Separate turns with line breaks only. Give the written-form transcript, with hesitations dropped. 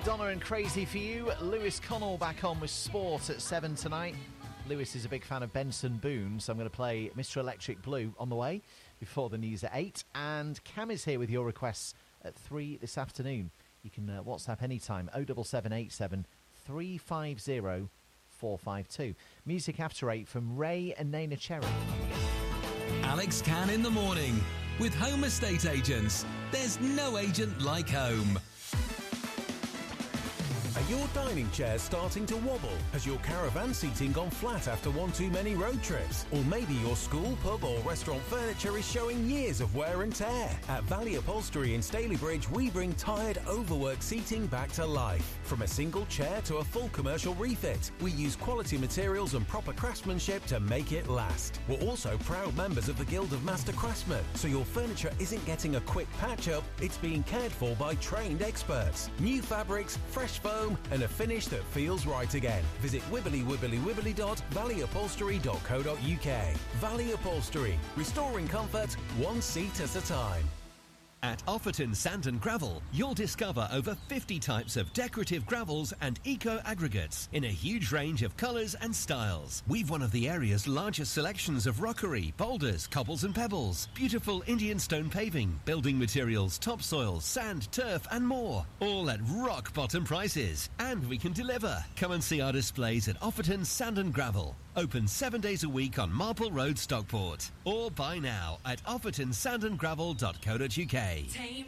Madonna and Crazy For You. Lewis Connell back on with sport at 7 tonight. Lewis is a big fan of Benson Boone, so I'm going to play Mr. Electric Blue on the way before the news at 8. And Cam is here with your requests at 3 this afternoon. You can WhatsApp anytime, 07787 350 452. Music after 8 from Ray and Nena Cherry.
Alex Can in the morning with Home Estate Agents. There's no agent like home.
Are your dining chairs starting to wobble? Has your caravan seating gone flat after one too many road trips? Or maybe your school, pub or restaurant furniture is showing years of wear and tear? At Valley Upholstery in Stalybridge, we bring tired, overworked seating back to life. From a single chair to a full commercial refit, we use quality materials and proper craftsmanship to make it last. We're also proud members of the Guild of Master Craftsmen, so your furniture isn't getting a quick patch-up, it's being cared for by trained experts. New fabrics, fresh foam, and a finish that feels right again. Visit wibbly.valleyupholstery.co.uk. Valley Upholstery, restoring comfort one seat at a time.
At Offerton Sand and Gravel, you'll discover over 50 types of decorative gravels and eco-aggregates in a huge range of colours and styles. We've one of the area's largest selections of rockery, boulders, cobbles and pebbles, beautiful Indian stone paving, building materials, topsoil, sand, turf and more. All at rock-bottom prices. And we can deliver. Come and see our displays at Offerton Sand and Gravel. Open 7 days a week on Marple Road, Stockport. Or buy now at offertonsandandgravel.co.uk.